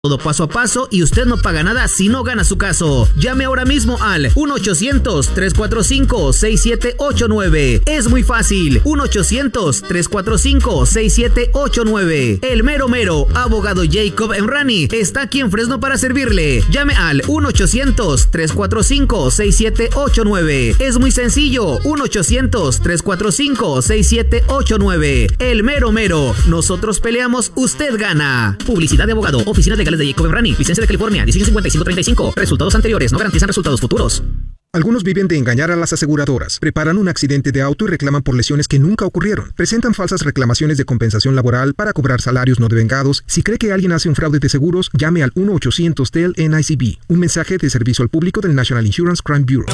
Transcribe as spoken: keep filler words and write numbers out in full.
Todo paso a paso y usted no paga nada si no gana su caso. Llame ahora mismo al uno ochocientos, tres cuatro cinco, seis siete ocho nueve. Es muy fácil. uno ochocientos, tres cuatro cinco, seis siete ocho nueve. El mero mero, abogado Jacob Emrani, está aquí en Fresno para servirle. Llame al uno ochocientos, tres cuatro cinco, seis siete ocho nueve. Es muy sencillo. uno ochocientos, tres cuatro cinco, seis siete ocho nueve. El mero mero. Nosotros peleamos, usted gana. Publicidad de abogado. Oficinas legales de Jacob Emrani, licencia de California, dieciocho cincuenta y cinco treinta y cinco. Resultados anteriores no garantizan resultados futuros. Algunos viven de engañar a las aseguradoras, preparan un accidente de auto y reclaman por lesiones que nunca ocurrieron. Presentan falsas reclamaciones de compensación laboral para cobrar salarios no devengados. Si cree que alguien hace un fraude de seguros, llame al uno ochocientos T E L N I C B. Un mensaje de servicio al público del National Insurance Crime Bureau.